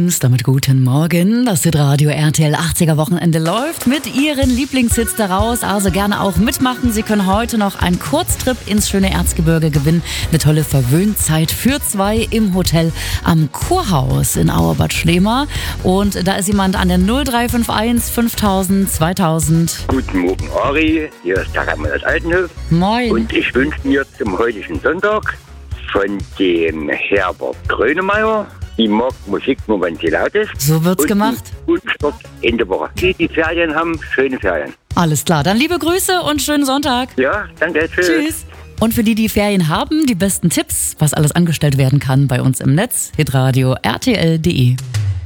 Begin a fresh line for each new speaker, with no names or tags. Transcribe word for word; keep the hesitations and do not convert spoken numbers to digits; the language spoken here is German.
Teams, damit guten Morgen. Das Hitradio R T L achtziger Wochenende läuft mit Ihren Lieblingshits daraus. Also gerne auch mitmachen. Sie können heute noch einen Kurztrip ins schöne Erzgebirge gewinnen. Eine tolle Verwöhnzeit für zwei im Hotel am Kurhaus in Auerbad Schlema. Und da ist jemand an der null drei fünf eins fünftausend zweitausend.
Guten Morgen, Ari. Hier ist der Ramon aus Altenhof.
Moin.
Und ich wünsche mir zum heutigen Sonntag von dem Herbert Grönemeyer, die mag Musik nur, wenn sie laut ist.
So wird's
und
gemacht.
Und Sport in der Woche. Die, die Ferien haben, schöne Ferien.
Alles klar, dann liebe Grüße und schönen Sonntag.
Ja, danke, tschüss.
Tschüss. Und für die, die Ferien haben, die besten Tipps, was alles angestellt werden kann bei uns im Netz, hitradio R T L punkt de.